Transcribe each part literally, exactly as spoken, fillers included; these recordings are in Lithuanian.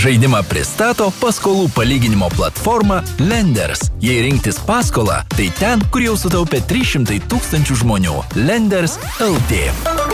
Žaidimą pristato paskolų palyginimo platforma Lenders. Jei rinktis paskolą, tai ten, kur jau sutaupė trys šimtai tūkstančių žmonių. Lenders L T.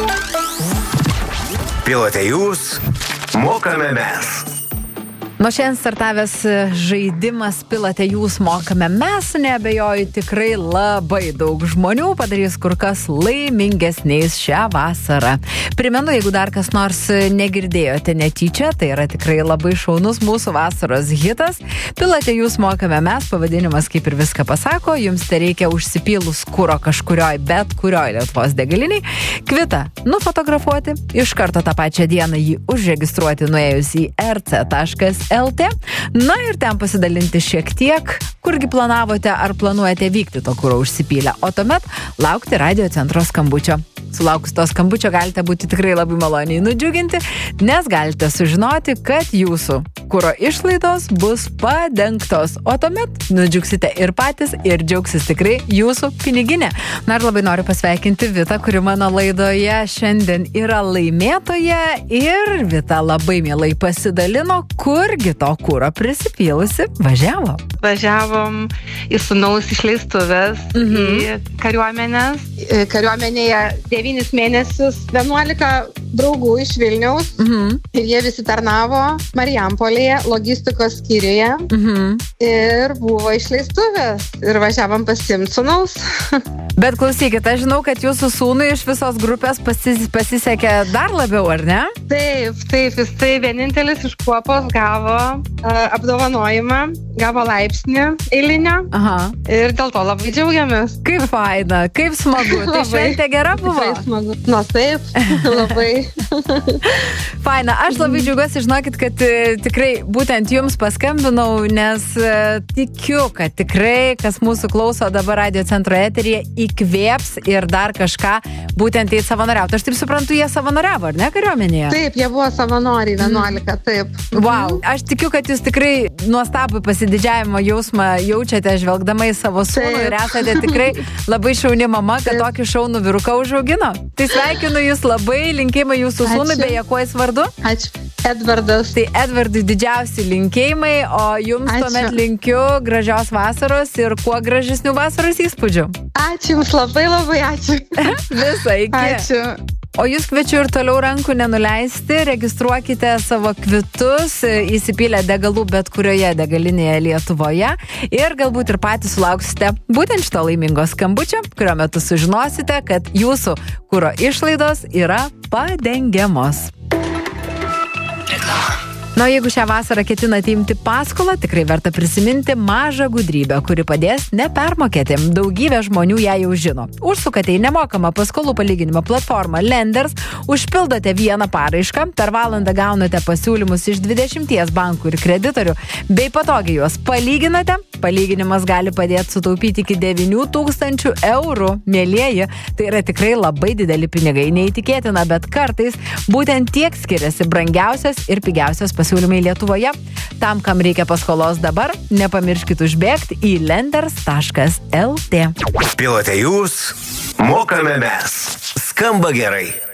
Pilote jūs, mokame mes. Nuo šiandien startavęs žaidimas Pilote jūs, mokame mes, neabejoju, tikrai labai daug žmonių padarys kur kas laimingesniais šią vasarą. Primenu, jeigu dar kas nors negirdėjote netyčia, tai yra tikrai labai šaunus mūsų vasaros hitas. Pilote jūs, mokame mes, pavadinimas kaip ir viską pasako, jums tai reikia užsipylus kuro kažkurioj, bet kurioj Lietuvos degaliniai, kvitą nufotografuoti, iš karto tą pačią dieną jį užregistruoti nuėjus į r c taškas l t, na ir ten pasidalinti šiek tiek, kurgi planavote ar planuojate vykti to kuro užsipylę, o tuomet laukti radio centro skambučio. Sulaukus to skambučio galite būti tikrai labai maloniai nudžiuginti, nes galite sužinoti, kad jūsų kuro išlaidos bus padengtos, o tuomet nudžiugsite ir patys, ir džiaugsis tikrai jūsų piniginė. Na ir labai noriu pasveikinti Vitą, kuri mano laidoje šiandien yra laimėtoja, ir Vita labai mielai pasidalino, kurgi to kuro prisipylusi važiavo. Važiavom į sūnaus išleistuvės, mhm. į kariuomenės. Kariuomenėje devynis mėnesius, vienuolika draugų iš Vilniaus, mhm. ir jie visi tarnavo Marijampolėje, logistikos skyriuje, mhm. ir buvo išleistuvės, ir važiavom pasiimti sūnaus. Bet klausykit, aš žinau, kad jūsų sūnui iš visos grupės pasis, pasisekė dar labiau, ar ne? Taip, taip, jis tai vienintelis iš kuopos gavo uh, apdovanojimą, gavo laipsnį eilinę. Aha. Ir dėl to labai džiaugiamės. Kaip faina, kaip smagu. Tai šventė gera buvo? Tikrai smagu. Nu, taip, labai. Faina, aš labai džiaugiuosi, žinokit, kad tikrai būtent jums paskambinau, nes tikiu, kad tikrai, kas mūsų klauso dabar radio centro eteryje, įkvėps ir dar kažką būtent į savanoriauti. Aš taip suprantu, jie savanoriavo, ar ne, kariuomenėje? Taip, jie buvo savanoriai, vienuolika, taip. Wow, aš tikiu, kad jūs tikrai nuostabų pasididžiavimo jausmą jaučiate žvelgdama į savo sūnų, taip. Ir esate tikrai labai šauni mama, kad taip. Tokį šaunų vyruką užaugino. Tai sveikinu jūs labai, linkėjimai jūsų sūnui, beje, kuo jis vardu? Ačiū. Edvardas. Tai Edvardui didžiausi linkėjimai, o jums ačiū. Tuomet linkiu gražios vasaros ir kuo gražesnių vasaros įspūdžių. Ačiū jums labai labai, ačiū. Visai iki. Ačiū. O jūs kviečiu ir toliau rankų nenuleisti, registruokite savo kvitus, įsipylę degalų bet kurioje degalinėje Lietuvoje ir galbūt ir patys sulauksite būtent šito laimingo skambučio, kurio metu sužinosite, kad jūsų kuro išlaidos yra padengiamos. Na, jeigu šią vasarą ketinate imti paskolą, tikrai verta prisiminti mažą gudrybę, kuri padės nepermokėti. Daugybė žmonių ją jau žino. Užsukate į nemokamą paskolų palyginimo platformą Lenders, užpildote vieną paraišką, per valandą gaunate pasiūlymus iš dvidešimties bankų ir kreditorių, bei patogiai juos palyginate. Palyginimas gali padėti sutaupyti iki devynių tūkstančių eurų. Mielieji, tai yra tikrai labai dideli pinigai. Neįtikėtina, bet kartais būtent tiek skiriasi brangiausias ir pigiausias pasiūlymai Lietuvoje. Tam, kam reikia paskolos dabar, nepamirškit užbėgti į lenders taškas l t. Pilote jūs, mokame mes. Skamba gerai.